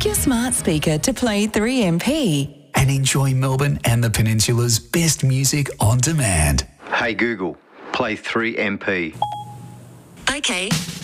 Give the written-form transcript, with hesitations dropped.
Ask your smart speaker to play 3MP and enjoy Melbourne and the Peninsula's best music on demand. Hey Google, play 3MP. Okay.